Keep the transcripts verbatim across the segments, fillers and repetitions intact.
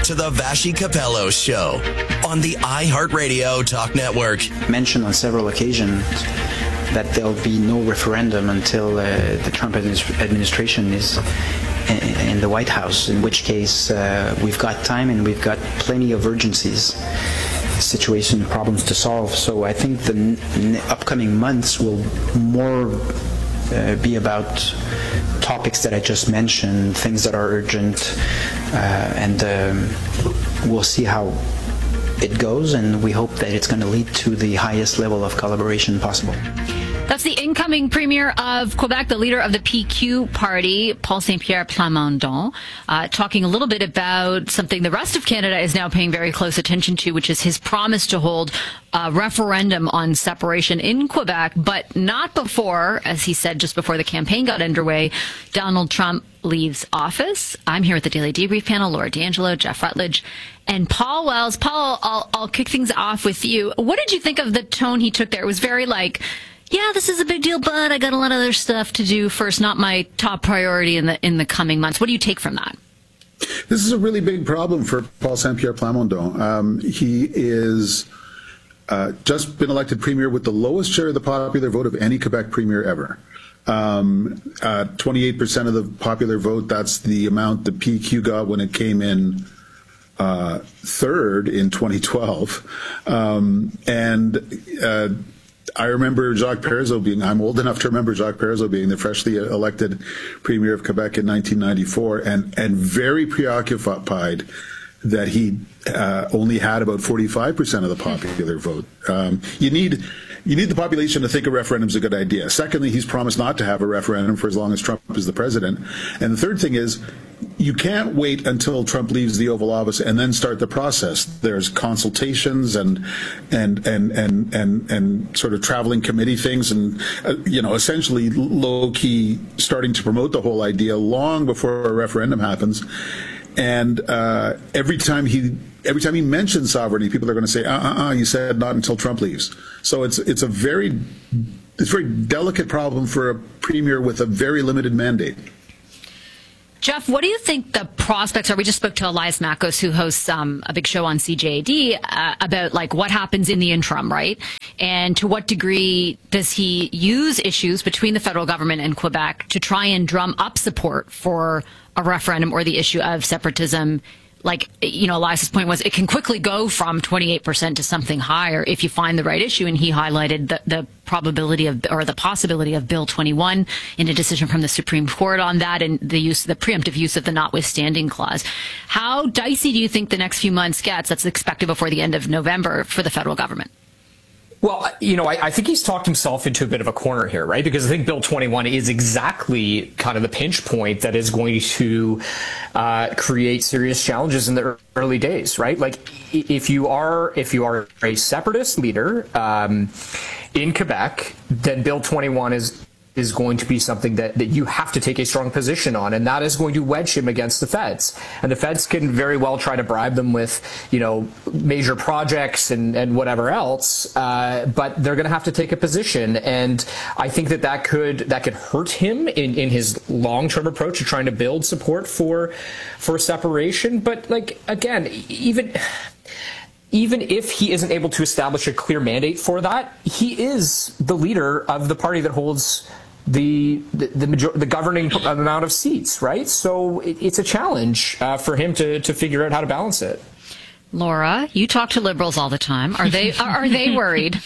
to the Vassy Capello Show on the iHeartRadio Talk Network. Mentioned on several occasions that there'll be no referendum until uh, the Trump administ- administration is in, in the White House, in which case uh, we've got time and we've got plenty of urgencies, situation, problems to solve. So I think the n- n- upcoming months will more uh, be about topics that I just mentioned, things that are urgent, uh, and um, we'll see how it goes, and we hope that it's going to lead to the highest level of collaboration possible. That's the incoming Premier of Quebec, the leader of the P Q party, Paul Saint-Pierre Plamondon, uh, talking a little bit about something the rest of Canada is now paying very close attention to, which is his promise to hold a referendum on separation in Quebec, but not before, as he said just before the campaign got underway, Donald Trump leaves office. I'm here with the Daily Debrief panel, Laura D'Angelo, Jeff Rutledge, and Paul Wells. Paul, I'll, I'll kick things off with you. What did you think of the tone he took there? It was very like, yeah, this is a big deal, but I got a lot of other stuff to do first, not my top priority in the in the coming months. What do you take from that? This is a really big problem for Paul Saint-Pierre Plamondon. Um, he is uh, just been elected premier with the lowest share of the popular vote of any Quebec premier ever. Um, uh, twenty-eight percent of the popular vote, that's the amount the P Q got when it came in uh, third in twenty twelve. Um, and uh, I remember Jacques Parizeau being, I'm old enough to remember Jacques Parizeau being the freshly elected premier of Quebec in nineteen ninety-four, and, and very preoccupied that he uh, only had about forty-five percent of the popular vote. Um, you need you need the population to think a referendum is a good idea. Secondly, he's promised not to have a referendum for as long as Trump is the president. And the third thing is, you can't wait until Trump leaves the Oval Office and then start the process. There's consultations and and and and and, and sort of traveling committee things, and uh, you know, essentially low key starting to promote the whole idea long before a referendum happens. And uh, every time he every time he mentions sovereignty, people are going to say, "Uh, uh, uh, you said not until Trump leaves." So it's it's a very it's a very delicate problem for a premier with a very limited mandate. Jeff, what do you think the prospects are? We just spoke to Elias Makos, who hosts um, a big show on C J A D, uh, about like what happens in the interim, right? And to what degree does he use issues between the federal government and Quebec to try and drum up support for a referendum or the issue of separatism? Like, you know, Elias's point was it can quickly go from twenty-eight percent to something higher if you find the right issue. And he highlighted the, the probability of, or the possibility of Bill twenty-one in a decision from the Supreme Court on that, and the use, the preemptive use of the notwithstanding clause. How dicey do you think the next few months gets, that's expected before the end of November, for the federal government? Well, you know, I, I think he's talked himself into a bit of a corner here, right? Because I think Bill twenty-one is exactly kind of the pinch point that is going to uh, create serious challenges in the early days, right? Like, if you are if you are a separatist leader um, in Quebec, then Bill twenty-one is is going to be something that, that you have to take a strong position on, and that is going to wedge him against the feds. And the feds can very well try to bribe them with, you know, major projects and, and whatever else, uh, but they're going to have to take a position. And I think that that could that could hurt him in, in his long-term approach to trying to build support for for separation. But, like, again, even... Even if he isn't able to establish a clear mandate for that, he is the leader of the party that holds the the the, major, the governing amount of seats, right? So it, it's a challenge uh, for him to to figure out how to balance it. Laura, you talk to liberals all the time. Are they are they worried?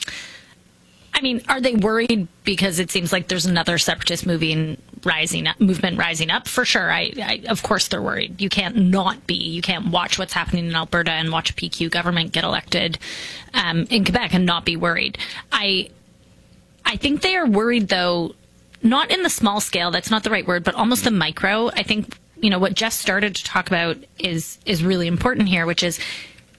I mean, are they worried because it seems like there's another separatist moving, rising up, movement rising up? For sure. I, I, of course they're worried. You can't not be. You can't watch what's happening in Alberta and watch a P Q government get elected um, in Quebec and not be worried. I, I think they are worried, though, not in the small scale. That's not the right word, but almost the micro. I think, you know, what Jeff started to talk about is is really important here, which is,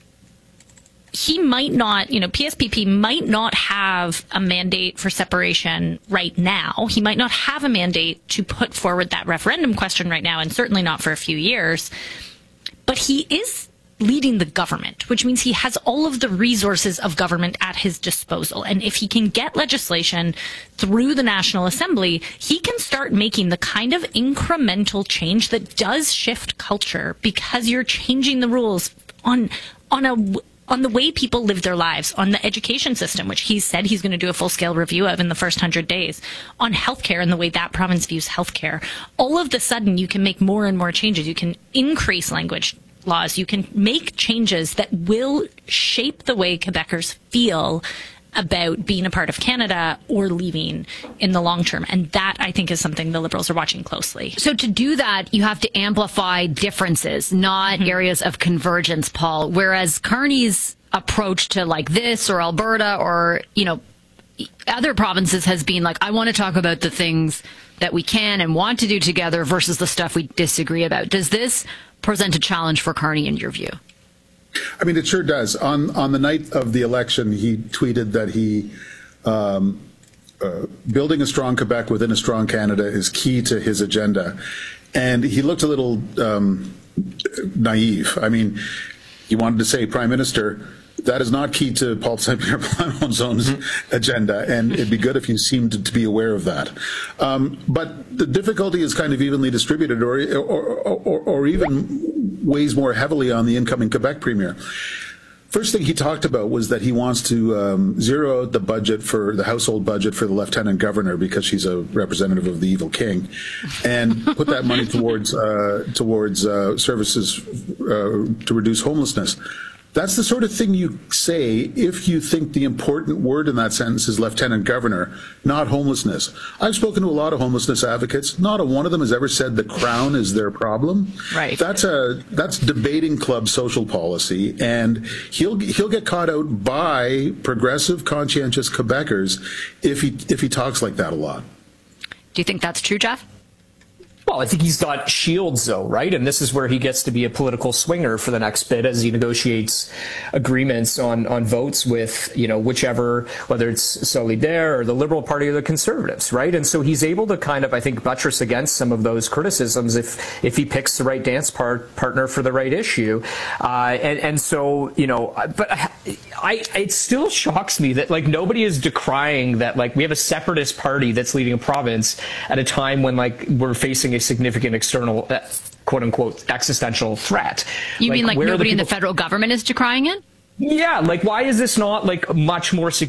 he might not, you know, P S P P might not have a mandate for separation right now. He might not have a mandate to put forward that referendum question right now, and certainly not for a few years. But he is leading the government, which means he has all of the resources of government at his disposal. And if he can get legislation through the National Assembly, he can start making the kind of incremental change that does shift culture, because you're changing the rules on on a on the way people live their lives, on the education system, which he said he's going to do a full-scale review of in the first hundred days, on healthcare and the way that province views healthcare. All of the sudden, you can make more and more changes. You can increase language laws. You can make changes that will shape the way Quebecers feel about being a part of Canada or leaving in the long term. And that, I think, is something the Liberals are watching closely. So to do that, you have to amplify differences, not mm-hmm. areas of convergence, Paul. Whereas Carney's approach to like this or Alberta or, you know, other provinces has been like, I want to talk about the things that we can and want to do together versus the stuff we disagree about. Does this present a challenge for Carney in your view? I mean, it sure does. On on the night of the election, he tweeted that he um, uh, building a strong Quebec within a strong Canada is key to his agenda, and he looked a little um, naive. I mean, he wanted to say, Prime Minister, that is not key to Paul Saint-Pierre Plamondon's mm-hmm. agenda, and it'd be good if you seemed to, to be aware of that. Um, but the difficulty is kind of evenly distributed, or or, or, or even weighs more heavily on the incoming Quebec Premier. First thing he talked about was that he wants to um, zero out the budget for the household budget for the Lieutenant Governor because she's a representative of the evil king, and put that money towards uh, towards uh, services uh, to reduce homelessness. That's the sort of thing you say if you think the important word in that sentence is Lieutenant Governor, not homelessness. I've spoken to a lot of homelessness advocates. Not a one of them has ever said the Crown is their problem. Right. That's a that's debating club social policy, and he'll he'll get caught out by progressive, conscientious Quebecers if he if he talks like that a lot. Do you think that's true, Jeff? Well, I think he's got shields, though, right? And this is where he gets to be a political swinger for the next bit as he negotiates agreements on, on votes with, you know, whichever, whether it's Solidaire or the Liberal Party or the Conservatives, right? And so he's able to kind of, I think, buttress against some of those criticisms if if he picks the right dance part, partner for the right issue. Uh, and, and so, you know, but I, I, it still shocks me that, like, nobody is decrying that, like, we have a separatist party that's leading a province at a time when, like, we're facing a significant external, uh, quote unquote, existential threat. You like, mean like nobody the in the federal government is decrying it? Yeah, like why is this not like much more significant?